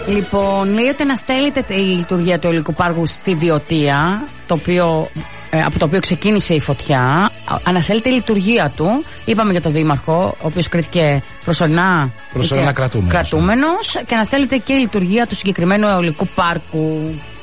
Λοιπόν, λέει ότι αναστέλλεται η λειτουργία του αιωλικού πάρκου στη Βιωτία, από το οποίο ξεκίνησε η φωτιά. Αναστέλλεται η λειτουργία του. Είπαμε για τον Δήμαρχο, ο οποίος κρίθηκε προσωρινά κρατούμενος. Και αναστέλλεται και η λειτουργία του συγκεκριμένου αιωλικού πάρκου.